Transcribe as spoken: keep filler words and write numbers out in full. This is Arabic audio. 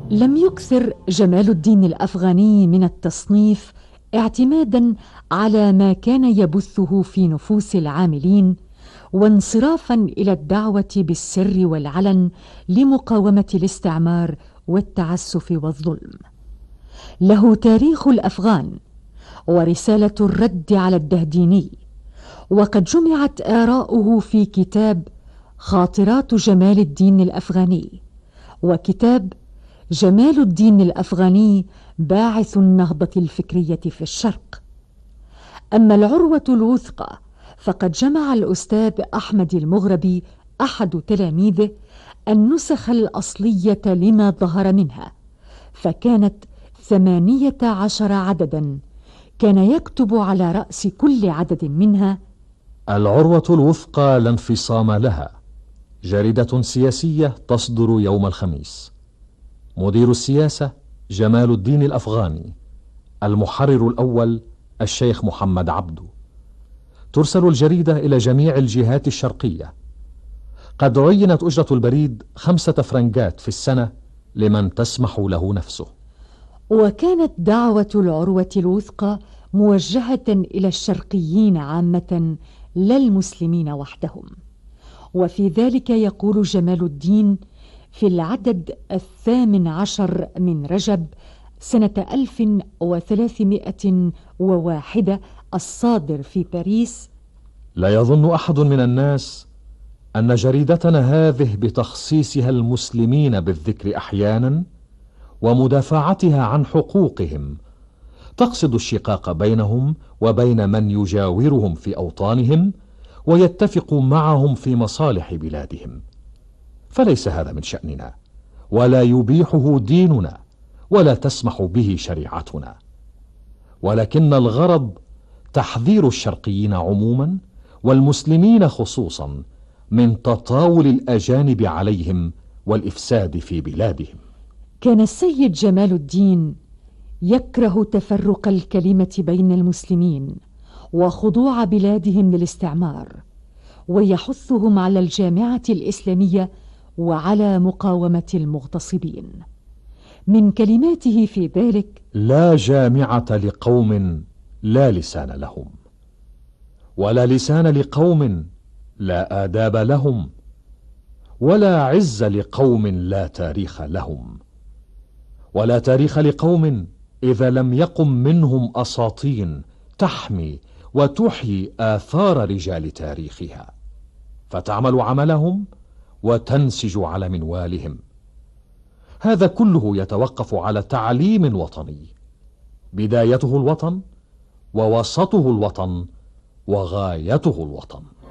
لم يكثر جمال الدين الأفغاني من التصنيف اعتمادا على ما كان يبثه في نفوس العاملين، وانصرافا إلى الدعوة بالسر والعلن لمقاومة الاستعمار والتعسف والظلم. له تاريخ الأفغان ورسالة الرد على الدهديني، وقد جمعت آراؤه في كتاب خاطرات جمال الدين الأفغاني، وكتاب جمال الدين الأفغاني باعث النهضة الفكرية في الشرق. أما العروة الوثقى فقد جمع الأستاذ أحمد المغربي أحد تلاميذه النسخ الأصلية لما ظهر منها، فكانت ثمانية عشر عددا، كان يكتب على رأس كل عدد منها: العروة الوثقى لا انفصام لها، جريدة سياسية تصدر يوم الخميس، مدير السياسة جمال الدين الأفغاني، المحرر الأول الشيخ محمد عبده. ترسل الجريدة إلى جميع الجهات الشرقية. قد عينت أجرة البريد خمسة فرنجات في السنة لمن تسمح له نفسه. وكانت دعوة العروة الوثقى موجهة إلى الشرقيين عامة لا المسلمين وحدهم. وفي ذلك يقول جمال الدين في العدد الثامن عشر من رجب سنة ألف وثلاثمائة وواحدة الصادر في باريس: لا يظن أحد من الناس أن جريدتنا هذه بتخصيصها المسلمين بالذكر أحيانا ومدافعتها عن حقوقهم تقصد الشقاق بينهم وبين من يجاورهم في أوطانهم ويتفق معهم في مصالح بلادهم، فليس هذا من شأننا، ولا يبيحه ديننا، ولا تسمح به شريعتنا، ولكن الغرض تحذير الشرقيين عموما والمسلمين خصوصا من تطاول الأجانب عليهم والإفساد في بلادهم. كان السيد جمال الدين يكره تفرق الكلمة بين المسلمين وخضوع بلادهم للاستعمار، ويحثهم على الجامعة الإسلامية وعلى مقاومة المغتصبين. من كلماته في ذلك: لا جامعة لقوم لا لسان لهم، ولا لسان لقوم لا آداب لهم، ولا عز لقوم لا تاريخ لهم، ولا تاريخ لقوم إذا لم يقم منهم أساطين تحمي وتحيي آثار رجال تاريخها، فتعمل عملهم وتنسج على منوالهم. هذا كله يتوقف على تعليم وطني، بدايته الوطن، ووسطه الوطن، وغايته الوطن.